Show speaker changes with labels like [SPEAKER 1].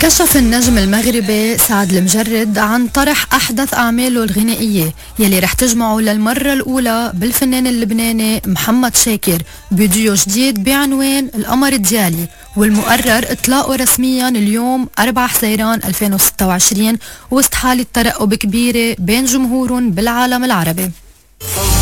[SPEAKER 1] كشف النجم المغربي سعد المجرد عن طرح أحدث أعماله الغنائية يلي رح تجمعه للمرة الأولى بالفنان اللبناني محمد شاكر بفيديو جديد بعنوان القمر الديالي، والمقرر إطلاقه رسميا اليوم 4 حزيران 2026 وسط حالة ترقب كبيرة بين جمهور بالعالم العربي.